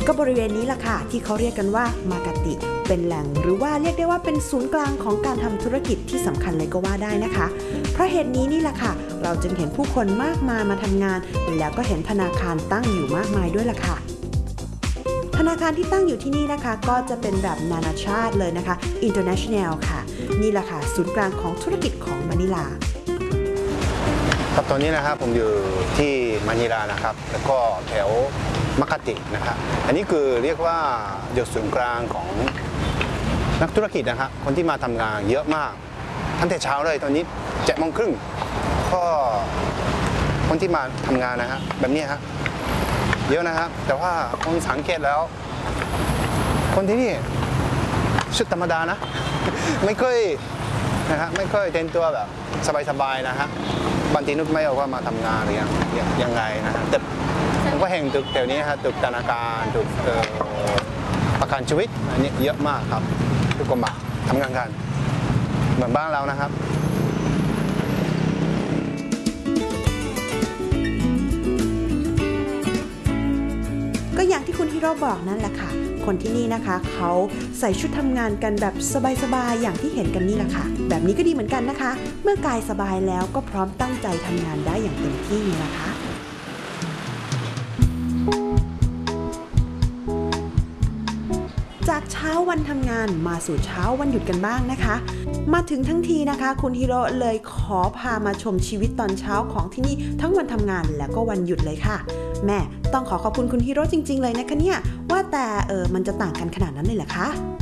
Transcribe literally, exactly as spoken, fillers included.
ก็บริเวณนี้ล่ะค่ะที่เขาเรียกกันว่ามากาติเป็นแหล่งหรือว่าเรียกได้ว่าเป็นศูนย์กลางของการทำธุรกิจที่สำคัญเลยก็ว่าได้นะคะเพราะเหตุนี้นี่แหละค่ะเราจึงเห็นผู้คนมากมายมาทำงานแล้วก็เห็นธนาคารตั้งอยู่มากมายด้วยล่ะค่ะธนาคารที่ตั้งอยู่ที่นี่นะคะก็จะเป็นแบบนานาชาติเลยนะคะ International ค่ะนี่แหละค่ะศูนย์กลางของธุรกิจของมะนิลาครับตอนนี้นะครับผมอยู่ที่มะนิลานะครับแล้วก็แถวมากาตินะครับอันนี้คือเรียกว่าจุดศูนย์กลางของนักธุรกิจนะครับคนที่มาทำงานเยอะมากตั้งแต่เช้าเลยตอนนี้เจ็ดโมงครึ่งก็คนที่มาทำงานนะฮะแบบนี้ครับเยอะนะครับแต่ว่าคนสังเกตแล้วคนที่นี่ชุดธรรมดานะไม่เคยนะฮะไม่เคยเต็มตัวแบบสบายๆนะฮะบางทีนึกไม่ออกว่ามาทำงานหรือยังยังไงนะฮะแต่ผมก็เห็นตึกแถวนี้ฮะตึกธนาคารตึกประกันชีวิตอันนี้เยอะมากครับทุกคนมาทำงานกันเหมือนบ้านเรานะครับก็อย่างที่คุณฮิโร่บอกนั่นแหละค่ะคนที่นี่นะคะเขาใส่ชุดทำงานกันแบบสบายๆอย่างที่เห็นกันนี่แหละค่ะแบบนี้ก็ดีเหมือนกันนะคะเมื่อกายสบายแล้วก็พร้อมตั้งใจทำงานได้อย่างเต็มที่นะคะจากเช้าวันทำงานมาสู่เช้าวันหยุดกันบ้างนะคะมาถึงทั้งทีนะคะคุณฮิโร่เลยขอพามาชมชีวิตตอนเช้าของที่นี่ทั้งวันทำงานแล้วก็วันหยุดเลยค่ะแม่ต้องขอขอบคุณคุณฮิโร่จริงๆเลยนะคะเนี่ยว่าแต่เออมันจะต่างกันขนาดนั้นเลยเหรอคะ